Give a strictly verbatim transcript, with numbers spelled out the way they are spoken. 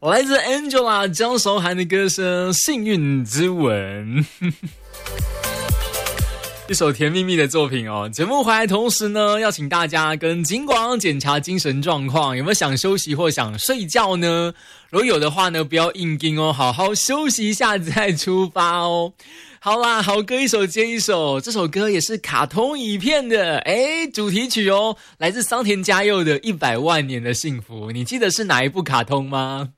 来自 Angela 江韶涵的歌声《幸运之吻》。一首甜蜜蜜的作品哦。节目回来同时呢，要请大家跟警广检查精神状况，有没有想休息或想睡觉呢？如果有的话呢，不要硬盯哦，好好休息一下再出发哦。好啦，好歌一首接一首，这首歌也是卡通影片的诶主题曲哦，来自桑田佳佑的《一百万年的幸福》，你记得是哪一部卡通吗？